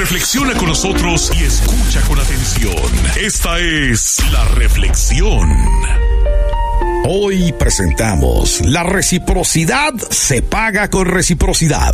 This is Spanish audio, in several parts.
Reflexiona con nosotros y escucha con atención. Esta es La Reflexión. Hoy presentamos: la reciprocidad se paga con reciprocidad.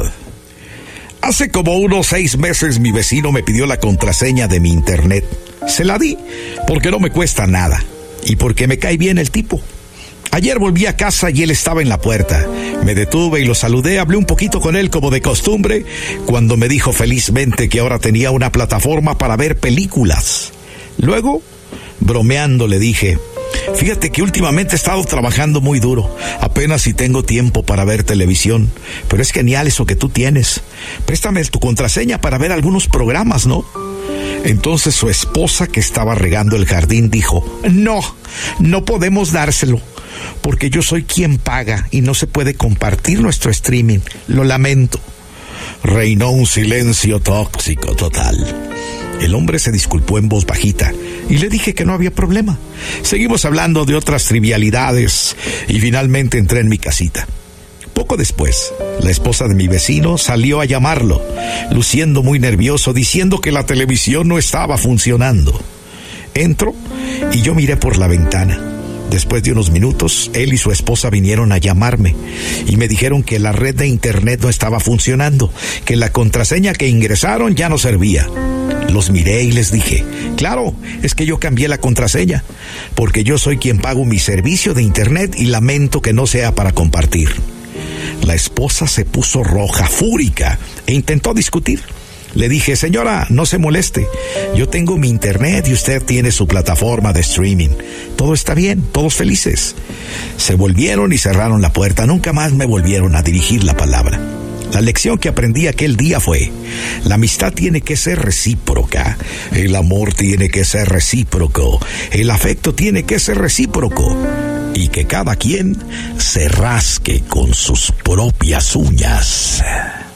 Hace como unos 6 meses mi vecino me pidió la contraseña de mi internet. Se la di porque no me cuesta nada y porque me cae bien el tipo. Ayer volví a casa y él estaba en la puerta. Me detuve y lo saludé, hablé un poquito con él como de costumbre, cuando me dijo felizmente que ahora tenía una plataforma para ver películas. Luego, bromeando, le dije: fíjate que últimamente he estado trabajando muy duro, apenas si tengo tiempo para ver televisión, pero es genial eso que tú tienes. Préstame tu contraseña para ver algunos programas, ¿no? Entonces su esposa, que estaba regando el jardín, dijo: no podemos dárselo, porque yo soy quien paga y no se puede compartir nuestro streaming. Lo lamento. Reinó un silencio tóxico total. El hombre se disculpó en voz bajita y le dije que no había problema. Seguimos hablando de otras trivialidades y finalmente entré en mi casita. Poco después, la esposa de mi vecino salió a llamarlo, luciendo muy nervioso, diciendo que la televisión no estaba funcionando. Entro y yo miré por la ventana. Después de unos minutos, él y su esposa vinieron a llamarme y me dijeron que la red de internet no estaba funcionando, que la contraseña que ingresaron ya no servía. Los miré y les dije: claro, es que yo cambié la contraseña, porque yo soy quien pago mi servicio de internet y lamento que no sea para compartir. La esposa se puso roja, fúrica, e intentó discutir. Le dije: señora, no se moleste. Yo tengo mi internet y usted tiene su plataforma de streaming. Todo está bien, todos felices. Se volvieron y cerraron la puerta. Nunca más me volvieron a dirigir la palabra. La lección que aprendí aquel día fue: la amistad tiene que ser recíproca. El amor tiene que ser recíproco. El afecto tiene que ser recíproco. Y que cada quien se rasque con sus propias uñas.